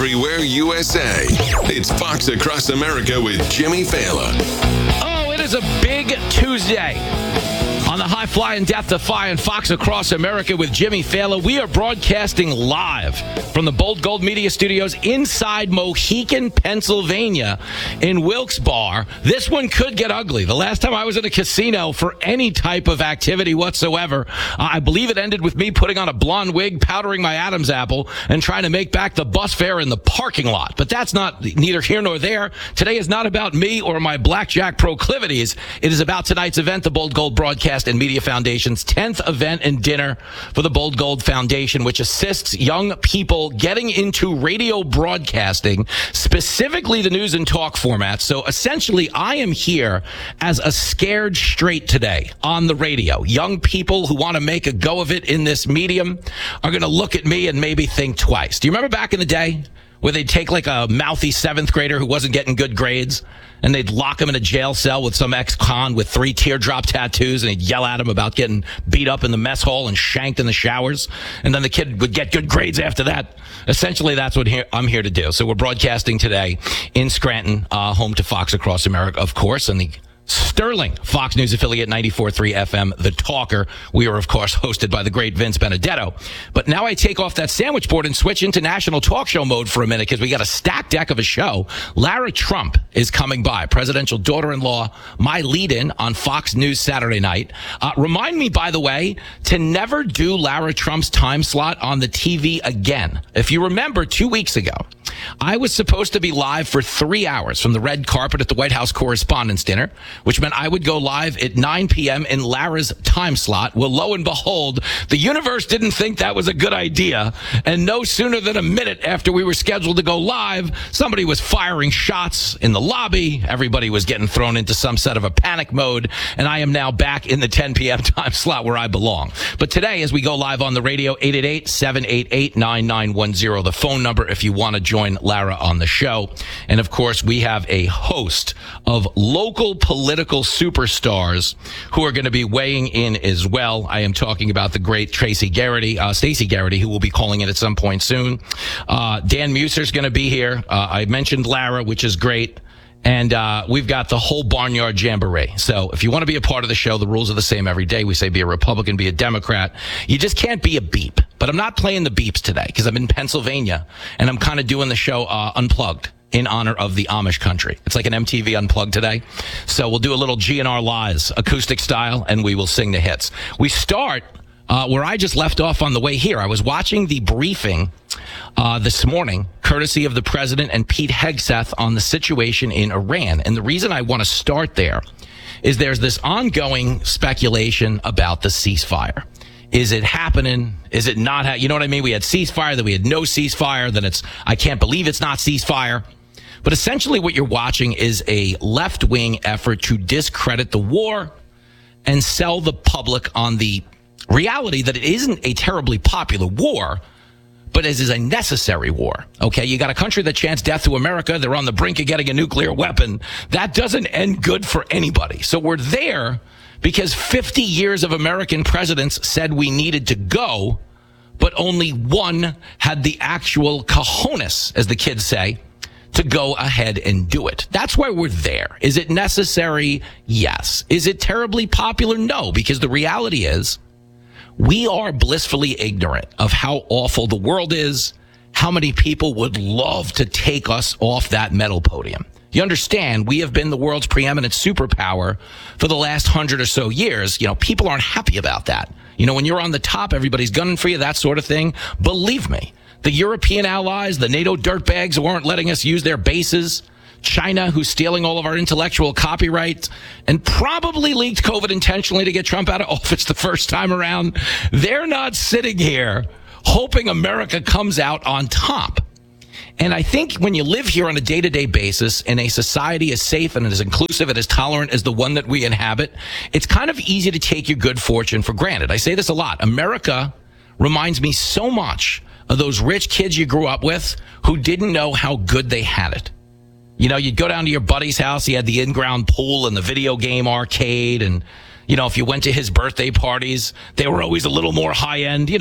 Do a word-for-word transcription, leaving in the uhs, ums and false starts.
everywhere U S A. It's Fox Across America with Jimmy Fallon. Oh, it is a big Tuesday on the High Flying Death Defying Fox Across America with Jimmy Fallon. We are broadcasting live from the Bold Gold Media Studios inside Mohican, Pennsylvania in Wilkes-Barre. This one could get ugly. The last time I was at a casino for any type of activity whatsoever, uh, I believe it ended with me putting on a blonde wig, powdering my Adam's apple, and trying to make back the bus fare in the parking lot. But that's not neither here nor there. Today is not about me or my blackjack proclivities. It is about tonight's event, the Bold Gold Broadcast and Media Foundation's tenth event and dinner for the Bold Gold Foundation, which assists young people getting into radio broadcasting, specifically the news and talk format. So essentially, I am here as a scared straight today on the radio. Young people who want to make a go of it in this medium are going to look at me and maybe think twice. Do you remember back in the day where they'd take like a mouthy seventh grader who wasn't getting good grades and they'd lock him in a jail cell with some ex-con with three teardrop tattoos, and he'd yell at him about getting beat up in the mess hall and shanked in the showers, and then the kid would get good grades after that? Essentially, that's what here, I'm here to do. So we're broadcasting today in Scranton, uh, home to Fox Across America, of course, and the Sterling Fox News affiliate ninety-four point three F M, The Talker. We are, of course, hosted by the great Vince Benedetto. But now I take off that sandwich board and switch into national talk show mode for a minute because we got a stacked deck of a show. Lara Trump is coming by, presidential daughter-in-law, my lead-in on Fox News Saturday night. Uh, remind me, by the way, to never do Lara Trump's time slot on the T V again. If you remember, two weeks ago, I was supposed to be live for three hours from the red carpet at the White House Correspondents' Dinner, which meant I would go live at nine p.m. in Lara's time slot. Well, lo and behold, the universe didn't think that was a good idea. And no sooner than a minute after we were scheduled to go live, somebody was firing shots in the lobby. Everybody was getting thrown into some set of a panic mode. And I am now back in the ten p.m. time slot where I belong. But today, as we go live on the radio, eight eight eight, seven eight eight, nine nine one zero, the phone number if you want to join Lara on the show. And of course, we have a host of local political superstars who are going to be weighing in as well. I am talking about the great Tracy Garrity, uh, Stacey Garrity, who will be calling in at some point soon. Uh, Dan Muser's going to be here. Uh, I mentioned Lara, which is great. And uh, we've got the whole Barnyard Jamboree. So if you want to be a part of the show, the rules are the same every day. We say be a Republican, be a Democrat. You just can't be a beep. But I'm not playing the beeps today because I'm in Pennsylvania, and I'm kind of doing the show uh, unplugged in honor of the Amish country. It's like an M T V Unplugged today. So we'll do a little G N R Lies acoustic style, and we will sing the hits. We start uh, where I just left off on the way here. I was watching the briefing uh, this morning, courtesy of the president and Pete Hegseth, on the situation in Iran. And the reason I want to start there is there's this ongoing speculation about the ceasefire. Is it happening? Is it not? Ha- you know what I mean? We had ceasefire, then we had no ceasefire, then it's, I can't believe it's not ceasefire. But essentially what you're watching is a left-wing effort to discredit the war and sell the public on the reality that it isn't a terribly popular war, but it is a necessary war. Okay, you got a country that chants death to America. They're on the brink of getting a nuclear weapon. That doesn't end good for anybody. So we're there because fifty years of American presidents said we needed to go, but only one had the actual cojones, as the kids say, to go ahead and do it. That's why we're there. Is it necessary? Yes. Is it terribly popular? No, because the reality is we are blissfully ignorant of how awful the world is, how many people would love to take us off that medal podium. You understand, we have been the world's preeminent superpower for the last hundred or so years. You know, people aren't happy about that. You know, when you're on the top, everybody's gunning for you, that sort of thing. Believe me, the European allies, the NATO dirtbags who aren't letting us use their bases, China, who's stealing all of our intellectual copyright and probably leaked COVID intentionally to get Trump out of office the first time around, they're not sitting here hoping America comes out on top. And I think when you live here on a day-to-day basis in a society as safe and as inclusive and as tolerant as the one that we inhabit, it's kind of easy to take your good fortune for granted. I say this a lot. America reminds me so much of those rich kids you grew up with who didn't know how good they had it. You know, you'd go down to your buddy's house. He had the in-ground pool and the video game arcade. And, you know, if you went to his birthday parties, they were always a little more high-end. You